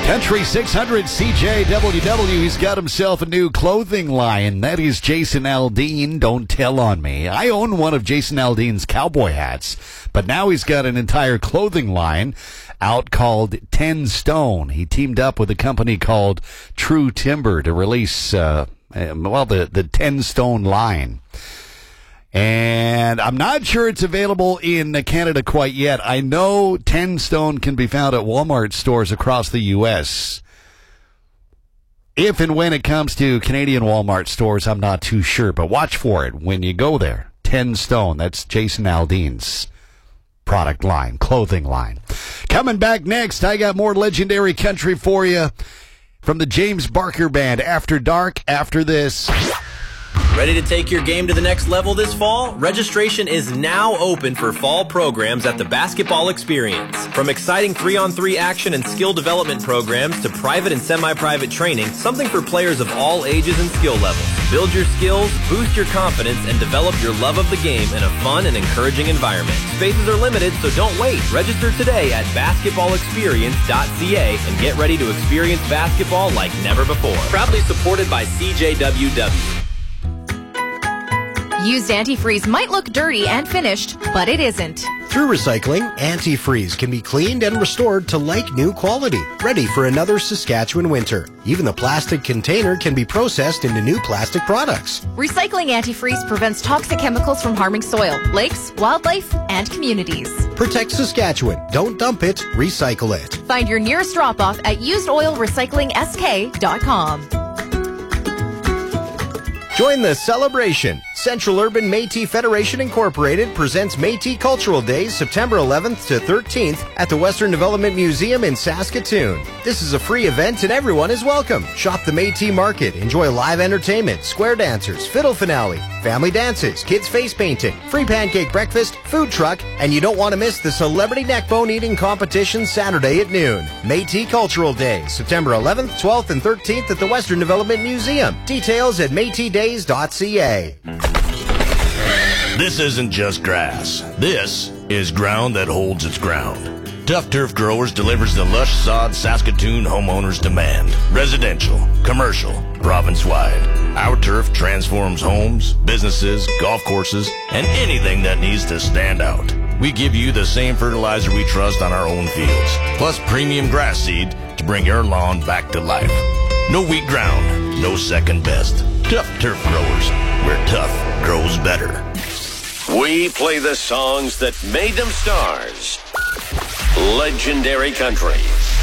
Country 600 CJWW. He's got himself a new clothing line. That is Jason Aldean. Don't tell on me. I own one of Jason Aldean's cowboy hats, but now he's got an entire clothing line out called 10 Stone. He teamed up with a company called True Timber to release, the 10 Stone line. And I'm not sure it's available in Canada quite yet. I know 10 Stone can be found at Walmart stores across the U.S. If and when it comes to Canadian Walmart stores, I'm not too sure. But watch for it when you go there. 10 Stone. That's Jason Aldean's product line, clothing line. Coming back next, I got more legendary country for you from the James Barker Band. After dark, after this. Ready to take your game to the next level this fall? Registration is now open for fall programs at the Basketball Experience. From exciting 3-on-3 action and skill development programs to private and semi-private training, something for players of all ages and skill levels. Build your skills, boost your confidence, and develop your love of the game in a fun and encouraging environment. Spaces are limited, so don't wait. Register today at basketballexperience.ca and get ready to experience basketball like never before. Proudly supported by CJWW. Used antifreeze might look dirty and finished, but it isn't. Through recycling, antifreeze can be cleaned and restored to like new quality, ready for another Saskatchewan winter. Even the plastic container can be processed into new plastic products. Recycling antifreeze prevents toxic chemicals from harming soil, lakes, wildlife, and communities. Protect Saskatchewan. Don't dump it, recycle it. Find your nearest drop-off at usedoilrecyclingsk.com. Join the celebration. Central Urban Métis Federation Incorporated presents Métis Cultural Days September 11th to 13th at the Western Development Museum in Saskatoon. This is a free event and everyone is welcome. Shop the Métis Market, enjoy live entertainment, square dancers, fiddle finale, family dances, kids face painting, free pancake breakfast, food truck, and you don't want to miss the celebrity neckbone eating competition Saturday at noon. Métis Cultural Days September 11th, 12th, and 13th at the Western Development Museum. Details at métisdays.ca. This isn't just grass. This is ground that holds its ground. Tough Turf Growers delivers the lush sod Saskatoon homeowners demand. Residential, commercial, province-wide. Our turf transforms homes, businesses, golf courses, and anything that needs to stand out. We give you the same fertilizer we trust on our own fields, plus premium grass seed to bring your lawn back to life. No weak ground, no second best. Tough Turf Growers, where tough grows better. We play the songs that made them stars. Legendary Country.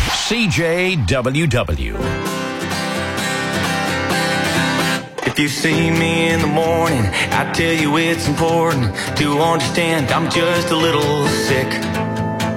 CJWW. If you see me in the morning, I tell you it's important to understand I'm just a little sick.